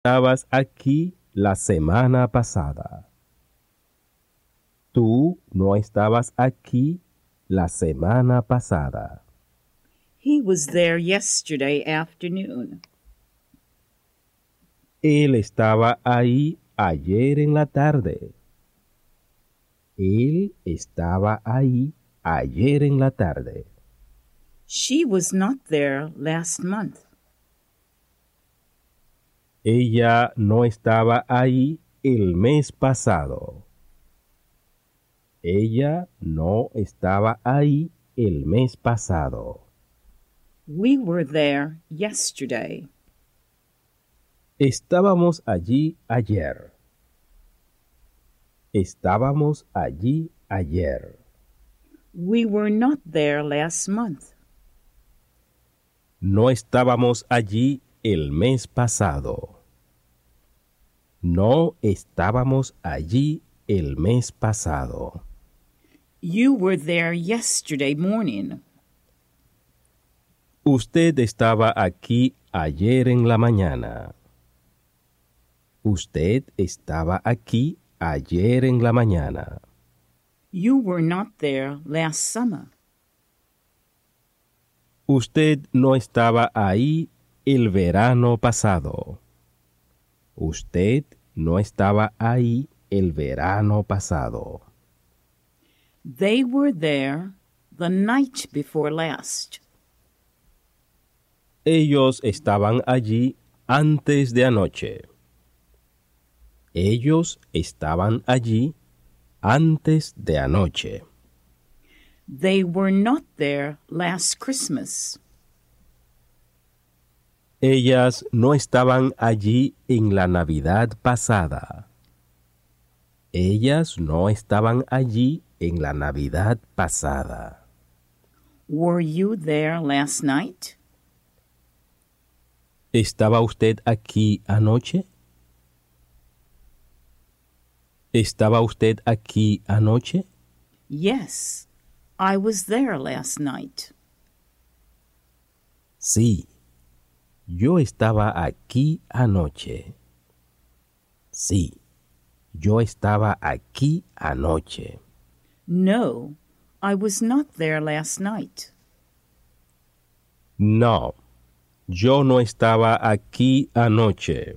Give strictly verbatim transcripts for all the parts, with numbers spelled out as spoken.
estabas aquí la semana pasada. Tú no estabas aquí la semana pasada. He was there yesterday afternoon. Él estaba ahí ayer en la tarde. Él estaba ahí ayer en la tarde. She was not there last month. Ella no estaba ahí el mes pasado. Ella no estaba ahí el mes pasado. We were there yesterday. Estábamos allí ayer. Estábamos allí ayer. We were not there last month. No estábamos allí el mes pasado. No estábamos allí el mes pasado. You were there yesterday morning. Usted estaba aquí ayer en la mañana. Usted estaba aquí ayer en la mañana. You were not there last summer. Usted no estaba ahí el verano pasado. Usted no estaba ahí el verano pasado. They were there the night before last. Ellos estaban allí antes de anoche. Ellos estaban allí antes de anoche. They were not there last Christmas. Ellas no estaban allí en la Navidad pasada. Ellas no estaban allí en la Navidad pasada. Were you there last night? ¿Estaba usted aquí anoche? ¿Estaba usted aquí anoche? Yes, I was there last night. Sí, yo estaba aquí anoche. Sí, yo estaba aquí anoche. No, I was not there last night. No, yo no estaba aquí anoche.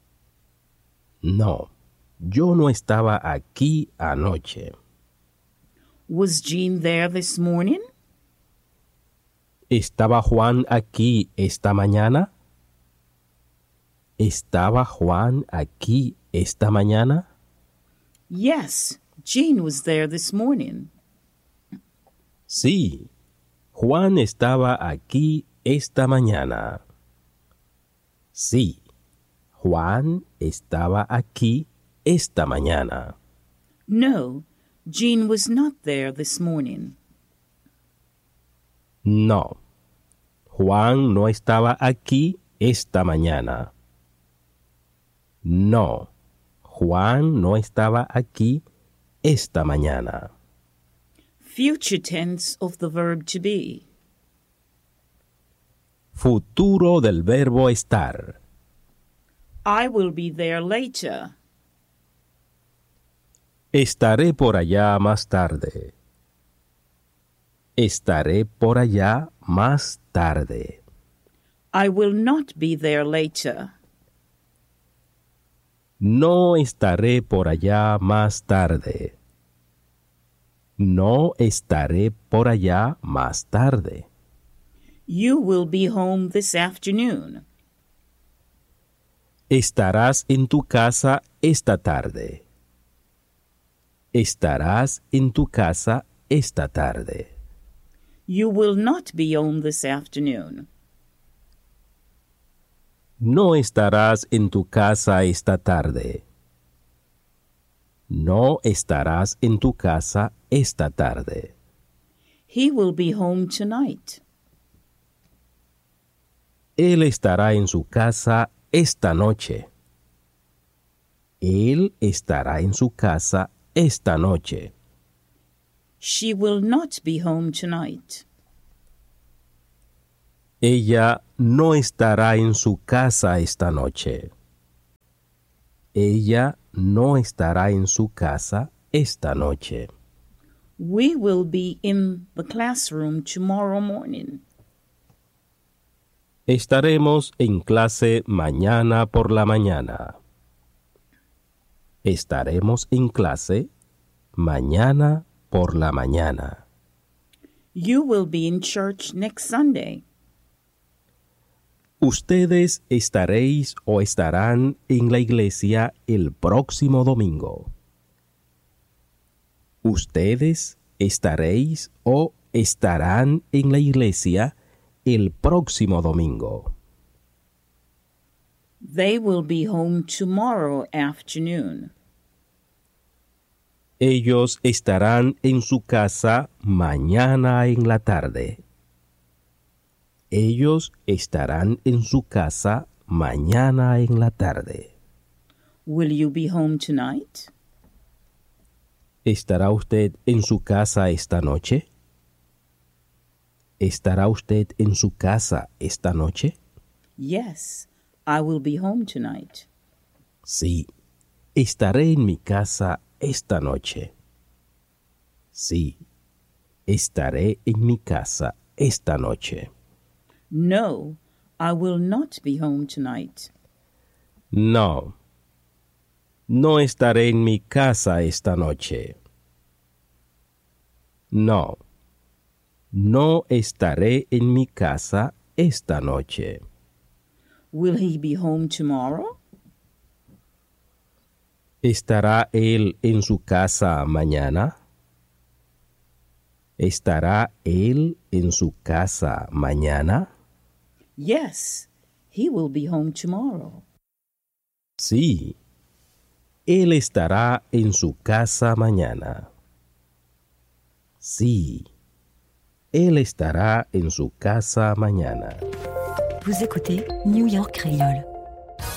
No, yo no estaba aquí anoche. Was Jean there this morning? ¿Estaba Juan aquí esta mañana? ¿Estaba Juan aquí esta mañana? Yes, Jean was there this morning. Sí, Juan estaba aquí esta mañana. Sí, Juan estaba aquí esta mañana. No, Jean was not there this morning. No, Juan no estaba aquí esta mañana. No, Juan no estaba aquí esta mañana. Future tense of the verb to be. Futuro del verbo estar. I will be there later. Estaré por allá más tarde. Estaré por allá más tarde. I will not be there later. No estaré por allá más tarde. No estaré por allá más tarde. You will be home this afternoon. Estarás en tu casa esta tarde. Estarás en tu casa esta tarde. You will not be home this afternoon. No estarás en tu casa esta tarde. No estarás en tu casa esta tarde. He will be home tonight. Él estará en su casa esta noche. Él estará en su casa esta noche. She will not be home tonight. Ella no estará en su casa esta noche. Ella no estará en su casa esta noche. We will be in the classroom tomorrow morning. Estaremos en clase mañana por la mañana. Estaremos en clase mañana por la mañana. You will be in church next Sunday. Ustedes estaréis o estarán en la iglesia el próximo domingo. Ustedes estaréis o estarán en la iglesia el próximo domingo. They will be home tomorrow afternoon. Ellos estarán en su casa mañana en la tarde. Ellos estarán en su casa mañana en la tarde. Will you be home tonight? ¿Estará usted en su casa esta noche? ¿Estará usted en su casa esta noche? Yes, I will be home tonight. Sí, estaré en mi casa esta noche. Sí, estaré en mi casa esta noche. No, I will not be home tonight. No, no estaré en mi casa esta noche. No, no estaré en mi casa esta noche. Will he be home tomorrow? ¿Estará él en su casa mañana? ¿Estará él en su casa mañana? Yes, he will be home tomorrow. Sí, él estará en su casa mañana. Sí, él estará en su casa mañana. Vous écoutez New York Creole.